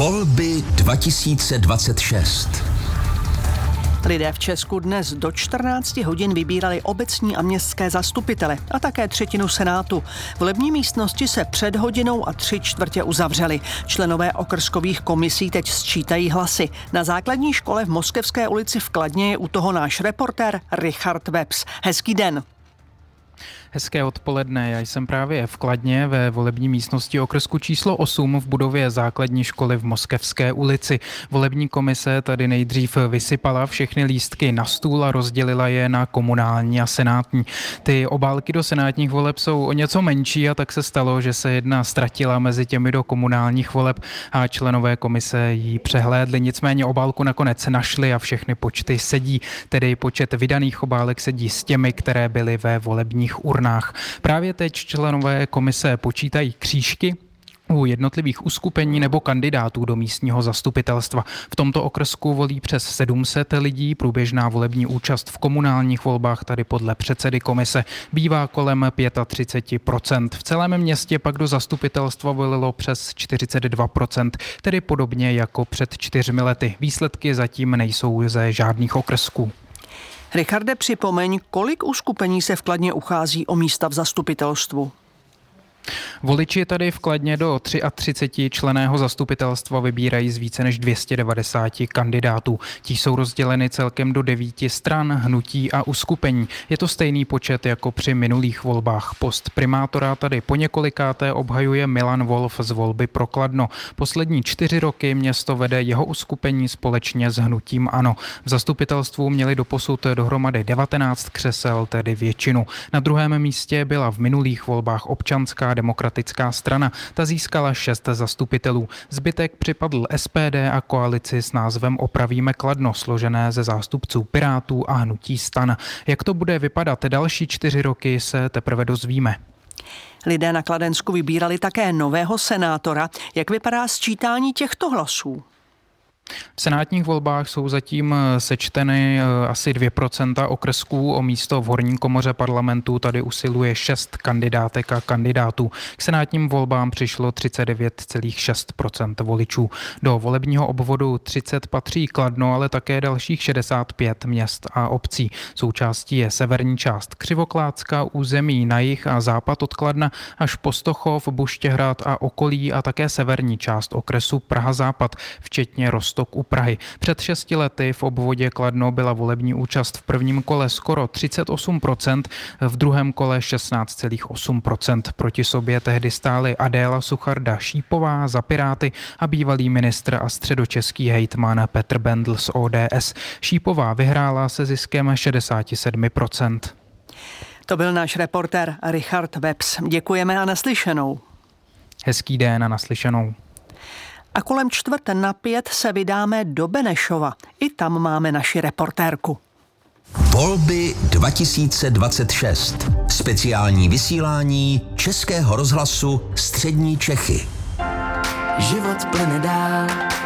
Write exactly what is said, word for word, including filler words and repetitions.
Volby dva tisíce dvacet šest. Lidé v Česku dnes do čtrnácti hodin vybírali obecní a městské zastupitele a také třetinu senátu. Volební místnosti se před hodinou a tři čtvrtě uzavřely. Členové okrskových komisí teď sčítají hlasy. Na základní škole v Moskevské ulici v Kladně je u toho náš reportér Richard Webs. Hezký den. Hezké odpoledne, já jsem právě v Kladně ve volební místnosti okrsku číslo osm v budově základní školy v Moskevské ulici. Volební komise tady nejdřív vysypala všechny lístky na stůl a rozdělila je na komunální a senátní. Ty obálky do senátních voleb jsou o něco menší a tak se stalo, že se jedna ztratila mezi těmi do komunálních voleb a členové komise ji přehlédli. Nicméně obálku nakonec našli a všechny počty sedí, tedy počet vydaných obálek sedí s těmi, které byly ve volebních urnách. Právě teď členové komise počítají křížky u jednotlivých uskupení nebo kandidátů do místního zastupitelstva. V tomto okrsku volí přes sedm set lidí. Průběžná volební účast v komunálních volbách tady podle předsedy komise bývá kolem třicet pět procent. V celém městě pak do zastupitelstva volilo přes čtyřicet dva procent, tedy podobně jako před čtyřmi lety. Výsledky zatím nejsou ze žádných okrsků. Richarde, připomeň, kolik uskupení se v Kladně uchází o místa v zastupitelstvu? Voliči tady v Kladně do třicet tři členného zastupitelstva vybírají z více než dvě stě devadesát kandidátů. Ti jsou rozděleny celkem do devíti stran, hnutí a uskupení. Je to stejný počet jako při minulých volbách. Post primátora tady po několikáté obhajuje Milan Wolf z volby pro Kladno. Poslední čtyři roky město vede jeho uskupení společně s hnutím ANO. V zastupitelstvu měli doposud dohromady devatenáct křesel, tedy většinu. Na druhém místě byla v minulých volbách Občanská demokratická strana. Ta získala šest zastupitelů. Zbytek připadl S P D a koalici s názvem Opravíme Kladno, složené ze zástupců Pirátů a hnutí STAN. Jak to bude vypadat další čtyři roky, se teprve dozvíme. Lidé na Kladensku vybírali také nového senátora. Jak vypadá sčítání těchto hlasů? V senátních volbách jsou zatím sečteny asi dvě procenta okrsků. O místo v horní komoře parlamentu tady usiluje šest kandidátek a kandidátů. K senátním volbám přišlo třicet devět celá šest procenta voličů. Do volebního obvodu třicet patří Kladno, ale také dalších šedesát pět měst a obcí. Součástí je severní část Křivoklátska, území na jih a západ od Kladna až po Stochov, Buštěhrad a okolí a také severní část okresu Praha-Západ, včetně Rostok u Prahy. Před šesti lety v obvodě Kladno byla volební účast v prvním kole skoro třicet osm procent, v druhém kole šestnáct celá osm procent. Proti sobě tehdy stály Adéla Sucharda Šípová za Piráty a bývalý ministr a středočeský hejtman Petr Bendl z O D S. Šípová vyhrála se ziskem šedesát sedm procent. To byl náš reportér Richard Webs. Děkujeme a naslyšenou. Hezký den a naslyšenou. A kolem čtvrt na pět se vydáme do Benešova. I tam máme naši reportérku. Volby dva tisíce dvacet šest. Speciální vysílání Českého rozhlasu Střední Čechy. Život plyne dál,